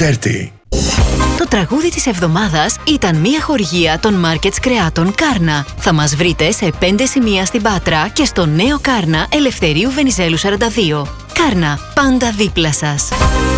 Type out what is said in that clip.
Duterte. Το τραγούδι της εβδομάδας ήταν μια χορηγία των Markets Κρεάτων Κάρνα. Θα μας βρείτε σε 5 σημεία στην Πάτρα και στο νέο Κάρνα Ελευθερίου Βενιζέλου 42. Κάρνα, πάντα δίπλα σας.